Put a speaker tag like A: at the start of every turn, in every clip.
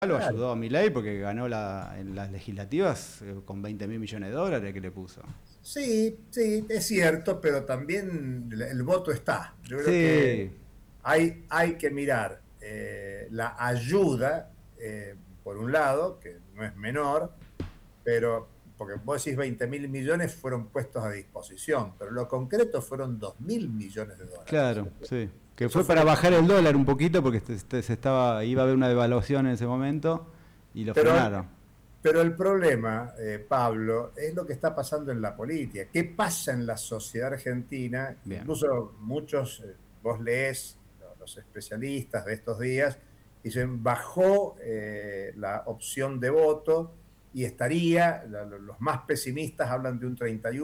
A: Lo
B: Claro.
A: ayudó a Milei porque ganó en las legislativas con 20 mil millones de dólares que le puso.
B: Sí, sí, es cierto, pero también el voto está. Yo creo que
A: Sí,
B: hay que mirar la ayuda, por un lado, que no es menor, pero porque vos decís 20.000 millones fueron puestos a disposición, pero lo concreto fueron 2.000 millones de dólares.
A: claro, sí. Que
B: Eso
A: fue
B: fue
A: para
B: lo que...
A: bajar el dólar un poquito porque iba a haber una devaluación en ese momento y lo
B: Pero,
A: frenaron.
B: pero el problema, Pablo, es lo que está pasando en la política. ¿Qué pasa en la sociedad argentina?
A: Bien.
B: Incluso muchos, vos lees los especialistas de estos días, dicen, bajó la opción de voto y estaría, los más pesimistas hablan de un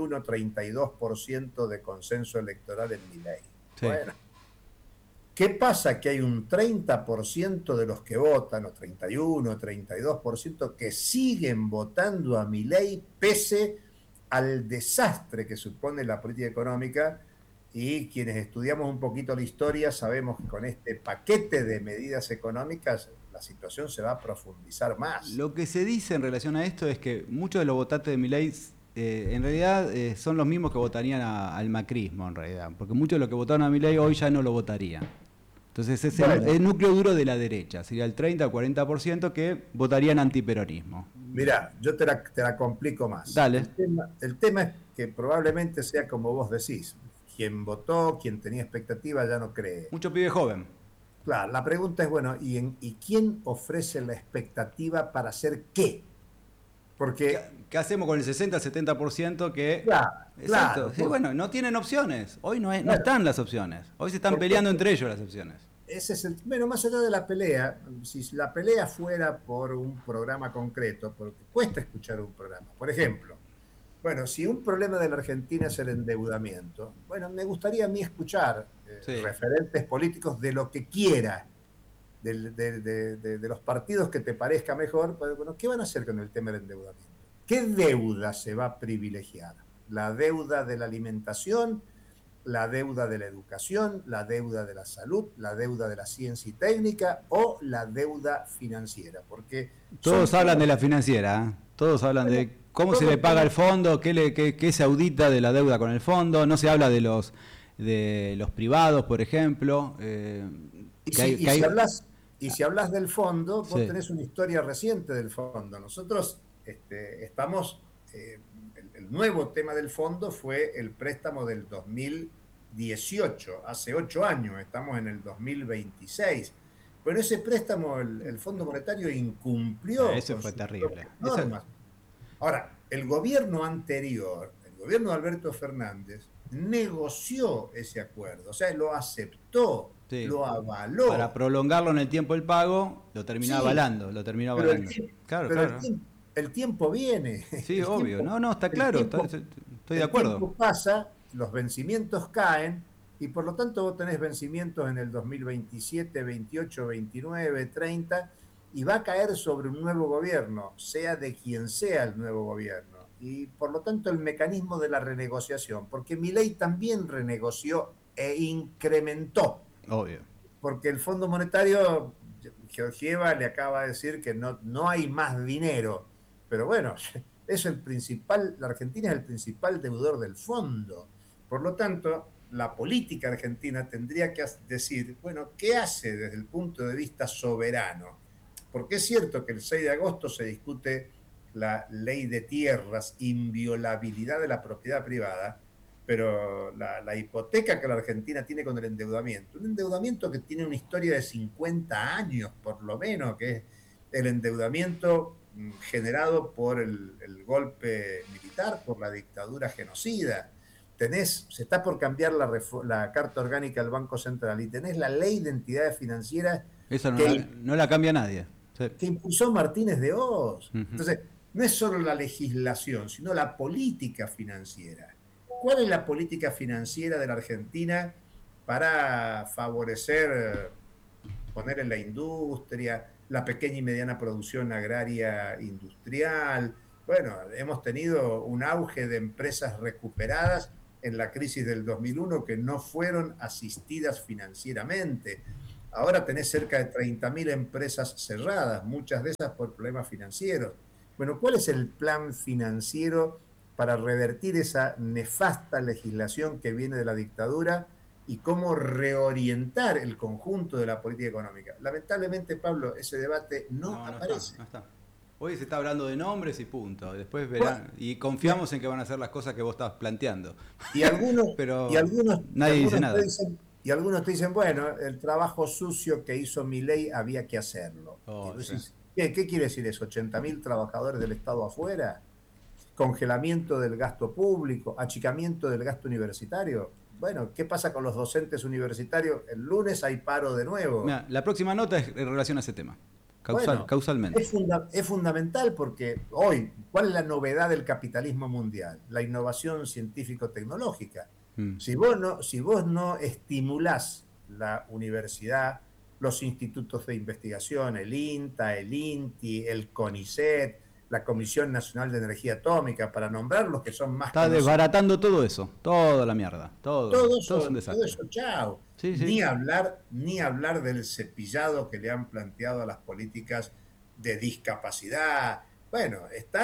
B: 31-32% de consenso electoral en Milei.
A: Sí.
B: Bueno, ¿qué pasa? Que hay un 30% de los que votan, o 31, 32%, que siguen votando a Milei pese al desastre que supone la política económica, y quienes estudiamos un poquito la historia sabemos que con este paquete de medidas económicas la situación se va a profundizar más.
A: Lo que se dice en relación a esto es que muchos de los votantes de Milei en realidad son los mismos que votarían al macrismo en realidad, porque muchos de los que votaron a Milei hoy ya no lo votarían. Entonces es
B: Bueno,
A: el núcleo duro de la derecha, sería el 30 o 40% que votarían antiperonismo.
B: mira, yo te la complico más.
A: Dale,
B: El tema es que probablemente sea como vos decís. Quien votó, quien tenía expectativa, ya no cree.
A: mucho pibe joven.
B: Claro, la pregunta es, bueno, ¿y quién ofrece la expectativa para hacer qué?
A: ¿Qué,
B: Porque,
A: qué hacemos con el 60-70% que...
B: claro,
A: Exacto,
B: claro,
A: sí, bueno, no tienen opciones. Hoy no
B: bueno,
A: están las opciones. Hoy se están
B: porque
A: peleando entre ellos las opciones.
B: ese es bueno, más allá de la pelea, si la pelea fuera por un programa concreto, porque cuesta escuchar un programa. Por ejemplo, bueno, si un problema de la Argentina es el endeudamiento, bueno, me gustaría a mí escuchar
A: Sí.
B: referentes políticos de lo que quiera, de los partidos que te parezca mejor. Pues, bueno, ¿qué van a hacer con el tema del endeudamiento? ¿Qué deuda se va a privilegiar? ¿La deuda de la alimentación? ¿La deuda de la educación? ¿La deuda de la salud? ¿La deuda de la ciencia y técnica? ¿O la deuda financiera? Porque
A: Todos
B: son
A: hablan
B: temas,
A: de la financiera, ¿eh? Todos hablan
B: bueno,
A: de cómo se le
B: todos
A: paga el
B: temas.
A: fondo, qué se audita de la deuda con el fondo, no se habla de los privados, por ejemplo,
B: Y
A: que
B: si,
A: hay,
B: y
A: que
B: si
A: hay-
B: hablas, y si hablas del fondo, vos
A: sí,
B: tenés una historia reciente del fondo. Nosotros estamos, el nuevo tema del fondo fue el préstamo del 2018, hace 8 años, estamos en el 2026. Pero ese préstamo, el Fondo Monetario incumplió
A: eso
B: con
A: fue
B: sus
A: terrible.
B: propias normas. Ahora, el gobierno anterior, el gobierno de Alberto Fernández, negoció ese acuerdo, o sea, lo aceptó,
A: Sí,
B: lo
A: para
B: avaló.
A: prolongarlo en el tiempo el pago,
B: Sí,
A: lo terminó
B: pero el
A: avalando.
B: tiempo,
A: Claro,
B: pero
A: claro.
B: el tiempo viene,
A: Sí,
B: el
A: obvio.
B: tiempo,
A: No, no, está
B: el
A: claro,
B: tiempo,
A: estoy de
B: el
A: acuerdo.
B: tiempo pasa, los vencimientos caen, y por lo tanto vos tenés vencimientos en el 2027, 28, 29, 30, y va a caer sobre un nuevo gobierno, sea de quien sea el nuevo gobierno. Y por lo tanto el mecanismo de la renegociación, porque Milei también renegoció e incrementó,
A: Obvio.
B: porque el Fondo Monetario, Georgieva le acaba de decir que no hay más dinero, pero bueno, es el principal, la Argentina es el principal deudor del fondo. Por lo tanto, la política argentina tendría que decir, bueno, ¿qué hace desde el punto de vista soberano? Porque es cierto que el 6 de agosto se discute la ley de tierras, inviolabilidad de la propiedad privada, pero la hipoteca que la Argentina tiene con el endeudamiento, un endeudamiento que tiene una historia de 50 años por lo menos, que es el endeudamiento generado por el golpe militar, por la dictadura genocida. Se está por cambiar la Carta Orgánica del Banco Central, y tenés la Ley de Entidades Financieras
A: Eso
B: que,
A: no la cambia nadie. Sí.
B: que impulsó Martínez de Oz.
A: Ujú.
B: Entonces, no es solo la legislación, sino la política financiera. ¿Cuál es la política financiera de la Argentina para favorecer, poner en la industria, la pequeña y mediana producción agraria industrial? Bueno, hemos tenido un auge de empresas recuperadas en la crisis del 2001 que no fueron asistidas financieramente. Ahora tenés cerca de 30.000 empresas cerradas, muchas de esas por problemas financieros. Bueno, ¿cuál es el plan financiero para revertir esa nefasta legislación que viene de la dictadura y cómo reorientar el conjunto de la política económica? Lamentablemente, Pablo, ese debate no
A: No, no está,
B: aparece.
A: no está. Hoy se está hablando de nombres y punto. Después
B: Bueno,
A: verán. Y
B: y,
A: confiamos en que van a hacer las cosas que vos estabas planteando.
B: y algunos, y
A: Pero
B: algunos, y
A: nadie dice
B: algunos te
A: nada.
B: dicen, y algunos te dicen, bueno, el trabajo sucio que hizo Milei había que hacerlo. Y
A: Oh,
B: vos
A: sí.
B: decís, ¿qué quiere decir eso? ¿80.000 trabajadores del Estado afuera? ¿Congelamiento del gasto público? ¿Achicamiento del gasto universitario? Bueno, ¿qué pasa con los docentes universitarios? El lunes hay paro de nuevo.
A: Mira, la próxima nota es en relación a ese tema.
B: Bueno,
A: Causalmente.
B: es fundamental porque hoy, ¿cuál es la novedad del capitalismo mundial? La innovación científico-tecnológica.
A: Mm.
B: Si vos no estimulás la universidad, los institutos de investigación, el INTA, el INTI, el CONICET, la Comisión Nacional de Energía Atómica, para nombrar los que son más
A: Está
B: conocidos,
A: desbaratando todo eso. Toda la mierda. Todo es un
B: todo
A: desastre.
B: eso, chao.
A: Sí, sí.
B: Ni hablar del cepillado que le han planteado a las políticas de discapacidad. Bueno,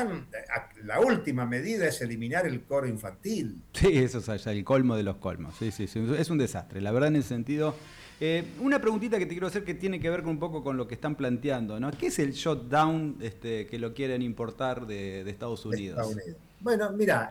B: la última medida es eliminar el coro infantil.
A: Sí, eso es allá, el colmo de los colmos. Sí, sí, sí. Es un desastre. La verdad, en ese sentido. Una preguntita que te quiero hacer que tiene que ver con un poco con lo que están planteando, ¿no? ¿Qué es el shutdown que lo quieren importar de Estados
B: De Estados
A: Unidos?
B: Unidos. Bueno, mira,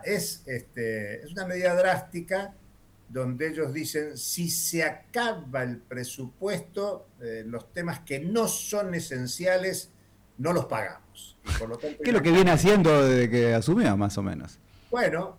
B: es una medida drástica donde ellos dicen, si se acaba el presupuesto, los temas que no son esenciales, no los pagamos. Y por lo tanto hay
A: ¿Qué es lo
B: una
A: que viene haciendo desde que asumió, más o menos?
B: Bueno,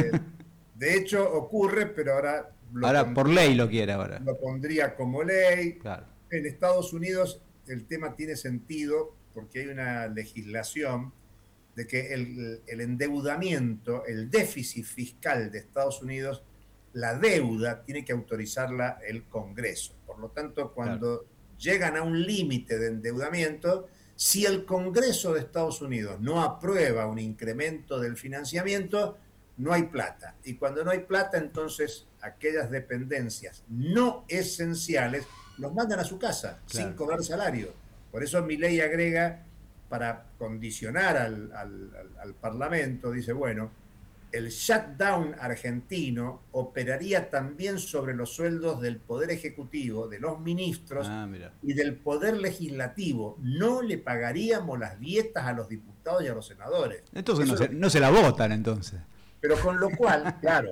B: de hecho ocurre, pero ahora
A: Ahora, por ley lo quiere ahora.
B: lo pondría como ley.
A: Claro.
B: En Estados Unidos el tema tiene sentido porque hay una legislación de que el endeudamiento, el déficit fiscal de Estados Unidos, la deuda tiene que autorizarla el Congreso. Por lo tanto,
A: Claro.
B: cuando llegan a un límite de endeudamiento, si el Congreso de Estados Unidos no aprueba un incremento del financiamiento, no hay plata. Y cuando no hay plata, entonces aquellas dependencias no esenciales los mandan a su casa
A: Claro.
B: sin cobrar salario. Por eso mi ley agrega, para condicionar al Parlamento, dice, bueno, el shutdown argentino operaría también sobre los sueldos del Poder Ejecutivo, de los ministros
A: Ah, mira.
B: y del Poder Legislativo. No le pagaríamos las dietas a los diputados y a los senadores.
A: Entonces
B: Eso
A: no se la votan, entonces.
B: pero con lo cual, claro,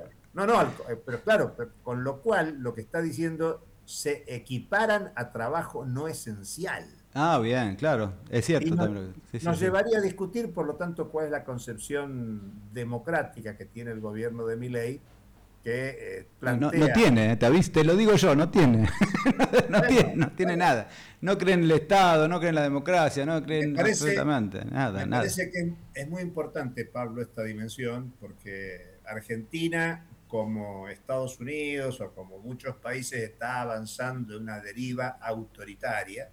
B: pero claro, con lo cual lo que está diciendo, se equiparan a trabajo no esencial.
A: Ah, bien, claro. Es
B: Y
A: cierto también. Sí, sí,
B: nos
A: sí.
B: llevaría a discutir, por lo tanto, cuál es la concepción democrática que tiene el gobierno de Milei, que
A: No
B: plantea...
A: tiene, te lo digo yo, no tiene.
B: Bueno,
A: No tiene
B: bueno,
A: nada. No creen en el Estado, no creen en la democracia, no
B: me
A: creen
B: parece,
A: absolutamente nada,
B: me
A: nada.
B: parece que es muy importante, Pablo, esta dimensión, porque Argentina, como Estados Unidos o como muchos países, está avanzando en una deriva autoritaria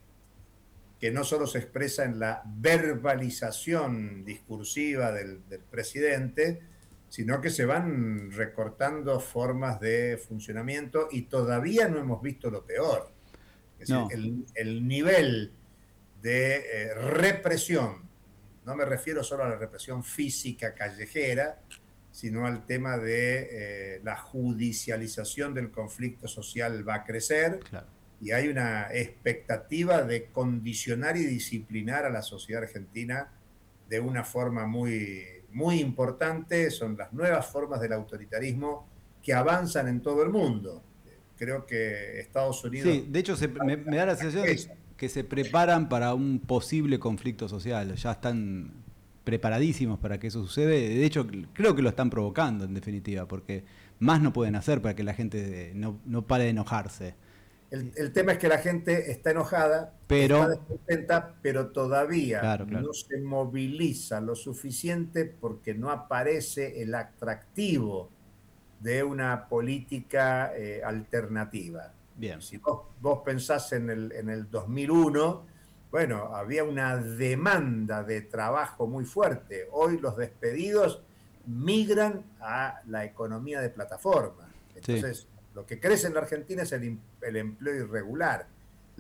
B: que no solo se expresa en la verbalización discursiva del presidente, sino que se van recortando formas de funcionamiento y todavía no hemos visto lo peor. Es decir,
A: No,
B: el nivel de represión, no me refiero solo a la represión física callejera, sino al tema de la judicialización del conflicto social va a crecer
A: claro.
B: y hay una expectativa de condicionar y disciplinar a la sociedad argentina de una forma muy, muy importante. Son las nuevas formas del autoritarismo que avanzan en todo el mundo. Creo que Estados Unidos...
A: Sí, de hecho me da la sensación de que se preparan para un posible conflicto social. Ya están preparadísimos para que eso suceda. De hecho, creo que lo están provocando, en definitiva, porque más no pueden hacer para que la gente no pare de enojarse.
B: El tema es que la gente está enojada,
A: Pero,
B: está descontenta, pero todavía
A: claro, claro.
B: no se moviliza lo suficiente porque no aparece el atractivo de una política alternativa.
A: Bien.
B: Si vos pensás en el 2001, bueno, había una demanda de trabajo muy fuerte. Hoy los despedidos migran a la economía de plataforma.
A: Sí.
B: Entonces, lo que crece en la Argentina es el empleo irregular.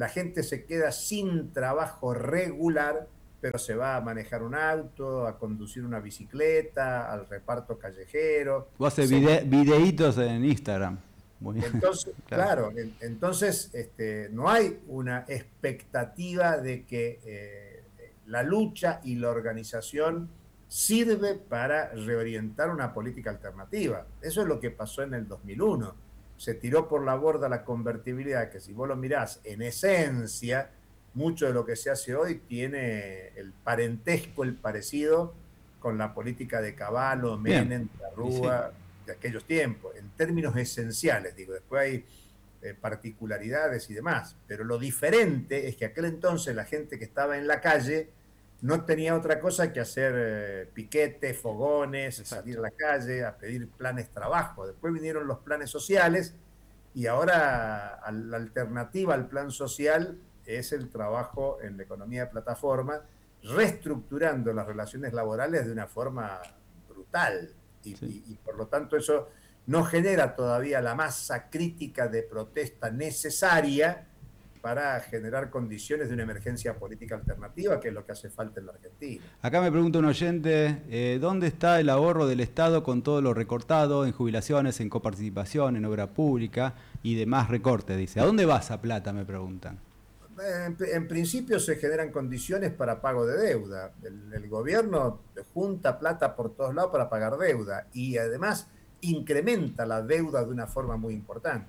B: la gente se queda sin trabajo regular, pero se va a manejar un auto, a conducir una bicicleta, al reparto callejero.
A: Vos haces videitos en Instagram. Muy bien.
B: Entonces,
A: Claro.
B: claro, entonces no hay una expectativa de que la lucha y la organización sirve para reorientar una política alternativa. Eso es lo que pasó en el 2001. Se tiró por la borda la convertibilidad, que si vos lo mirás en esencia, mucho de lo que se hace hoy tiene el parentesco, el parecido con la política de Cavallo, Menem, de Rúa, de aquellos tiempos, en términos esenciales, digo, después hay particularidades y demás, pero lo diferente es que aquel entonces la gente que estaba en la calle no tenía otra cosa que hacer piquetes, fogones, salir a la calle, a pedir planes de trabajo. Después vinieron los planes sociales y ahora la alternativa al plan social es el trabajo en la economía de plataforma, reestructurando las relaciones laborales de una forma brutal. Y por lo tanto eso no genera todavía la masa crítica de protesta necesaria para generar condiciones de una emergencia política alternativa, que es lo que hace falta en la Argentina.
A: Acá me pregunta un oyente, ¿dónde está el ahorro del Estado con todo lo recortado en jubilaciones, en coparticipación, en obra pública y demás recortes? Dice, ¿a dónde va esa plata? Me preguntan.
B: En principio se generan condiciones para pago de deuda. El gobierno junta plata por todos lados para pagar deuda y además incrementa la deuda de una forma muy importante.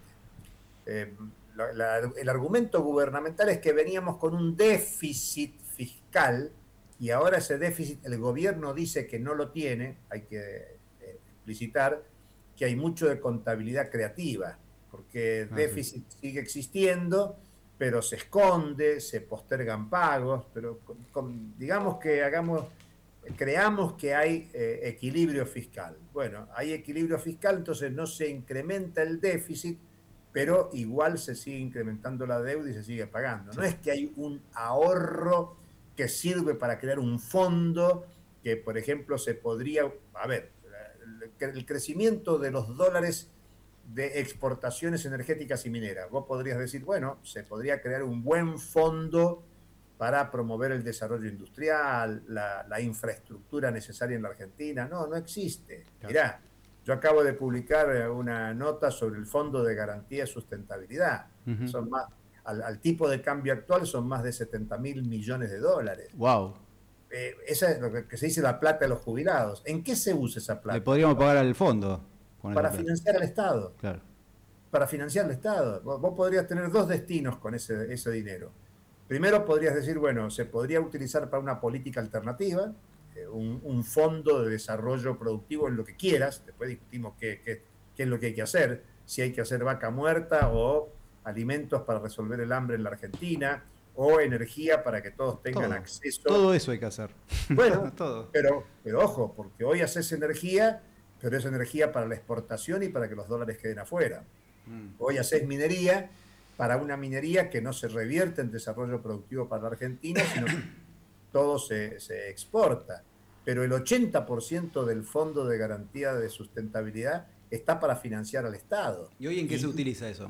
B: El argumento gubernamental es que veníamos con un déficit fiscal y ahora ese déficit el gobierno dice que no lo tiene. Hay que explicitar que hay mucho de contabilidad creativa, porque déficit sigue existiendo, pero se esconde, se postergan pagos, pero digamos que creamos que hay equilibrio fiscal. Bueno, hay equilibrio fiscal, entonces no se incrementa el déficit, pero igual se sigue incrementando la deuda y se sigue pagando. No es que hay un ahorro que sirve para crear un fondo que, por ejemplo, se podría... A ver, el crecimiento de los dólares de exportaciones energéticas y mineras. Vos podrías decir, bueno, se podría crear un buen fondo para promover el desarrollo industrial, la infraestructura necesaria en la Argentina. No, no existe. Claro. Mirá, yo acabo de publicar una nota sobre el Fondo de Garantía y Sustentabilidad. Son más, al tipo de cambio actual son más de 70.000 millones de dólares.
A: ¡Wow!
B: Esa es lo que se dice la plata de los jubilados. ¿En qué se usa esa plata?
A: Le podríamos pagar al fondo.
B: Para financiar al Estado.
A: Claro.
B: Para financiar al Estado. Vos podrías tener dos destinos con ese dinero. Primero podrías decir, bueno, se podría utilizar para una política alternativa, un fondo de desarrollo productivo en lo que quieras. Después discutimos qué es lo que hay que hacer. Si hay que hacer vaca muerta o alimentos para resolver el hambre en la Argentina o energía para que todos tengan acceso.
A: Todo eso hay que hacer.
B: Bueno,
A: todo.
B: Pero ojo, porque hoy haces energía, pero es energía para la exportación y para que los dólares queden afuera. Hoy haces minería para una minería que no se revierte en desarrollo productivo para la Argentina, sino que todo se exporta. Pero el 80% del Fondo de Garantía de Sustentabilidad está para financiar al Estado.
A: ¿Y hoy en qué se utiliza eso?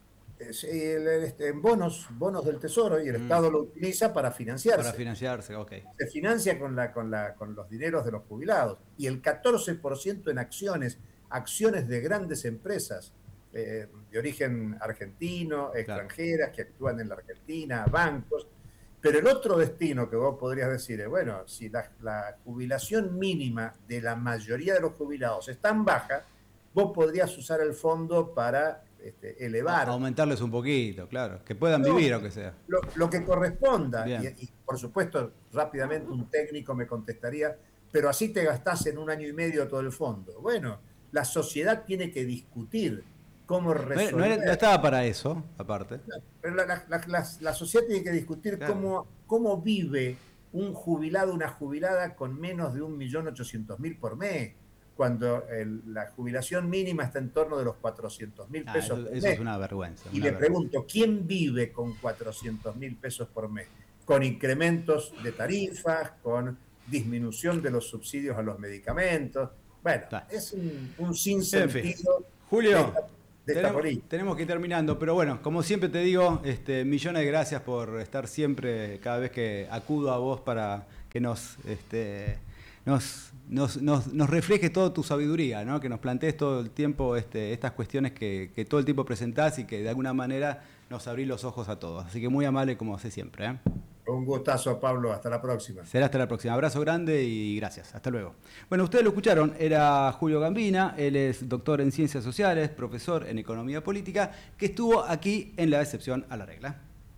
B: En bonos del Tesoro, y el Estado lo utiliza para financiarse.
A: Para financiarse, ok.
B: Se financia con los dineros de los jubilados. Y el 14% en acciones de grandes empresas de origen argentino, extranjeras, que actúan en la Argentina, bancos. Pero el otro destino que vos podrías decir es, bueno, si la jubilación mínima de la mayoría de los jubilados es tan baja, vos podrías usar el fondo para elevar.
A: Aumentarles un poquito, claro. Que puedan vivir, aunque sea.
B: Lo que corresponda. Y, por supuesto, rápidamente un técnico me contestaría, pero así te gastás en un año y medio todo el fondo. Bueno, la sociedad tiene que discutir cómo resolver.
A: No estaba para eso, aparte.
B: Pero la sociedad tiene que discutir cómo vive un jubilado, una jubilada con menos de 1.800.000 por mes, cuando la jubilación mínima está en torno de los 400.000 pesos por mes.
A: Eso es una vergüenza.
B: Y le pregunto, ¿quién vive con 400.000 pesos por mes? Con incrementos de tarifas, con disminución de los subsidios a los medicamentos. Bueno, es un sinsentido.
A: Julio, tenemos que ir terminando, pero bueno, como siempre te digo, millones de gracias por estar siempre, cada vez que acudo a vos para que nos reflejes toda tu sabiduría, ¿no? Que nos plantees todo el tiempo estas cuestiones que todo el tiempo presentás y que de alguna manera nos abrís los ojos a todos. Así que muy amable como hace siempre, ¿eh?
B: Un gustazo, Pablo. Hasta la próxima.
A: Será hasta la próxima. Abrazo grande y gracias. Hasta luego. Bueno, ustedes lo escucharon. Era Julio Gambina. Él es doctor en Ciencias Sociales, profesor en Economía Política, que estuvo aquí en La Excepción a la Regla.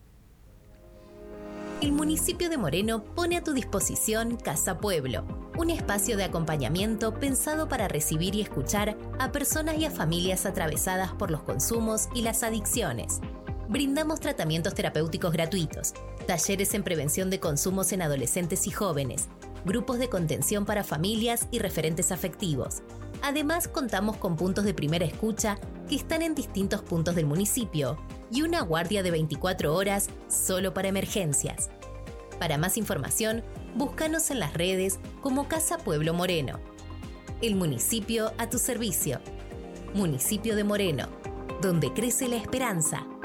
C: El municipio de Moreno pone a tu disposición Casa Pueblo, un espacio de acompañamiento pensado para recibir y escuchar a personas y a familias atravesadas por los consumos y las adicciones. Brindamos tratamientos terapéuticos gratuitos, talleres en prevención de consumos en adolescentes y jóvenes, grupos de contención para familias y referentes afectivos. Además, contamos con puntos de primera escucha que están en distintos puntos del municipio y una guardia de 24 horas solo para emergencias. Para más información, búscanos en las redes como Casa Pueblo Moreno. El municipio a tu servicio. Municipio de Moreno, donde crece la esperanza.